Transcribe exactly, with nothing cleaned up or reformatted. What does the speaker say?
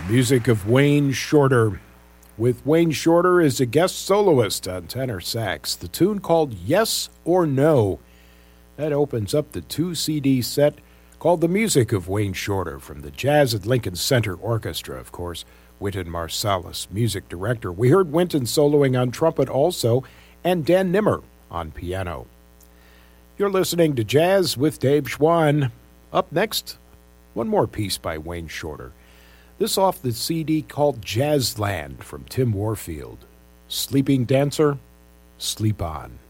Music of Wayne Shorter, with Wayne Shorter as a guest soloist on tenor sax. The tune called Yes or No. That opens up the two C D set called The Music of Wayne Shorter from the Jazz at Lincoln Center Orchestra, of course. Wynton Marsalis, music director. We heard Wynton soloing on trumpet also, and Dan Nimmer on piano. You're listening to Jazz with Dave Schwann. Up next, one more piece by Wayne Shorter. This off the C D called Jazzland from Tim Warfield. Sleeping Dancer, Sleep On.